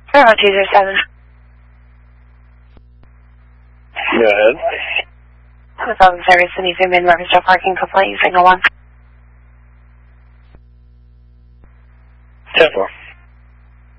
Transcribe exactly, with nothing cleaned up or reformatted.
Bravo two zero seven. Go ahead. The phone service in East Mid Marcus parking complaint, signal one. ten four.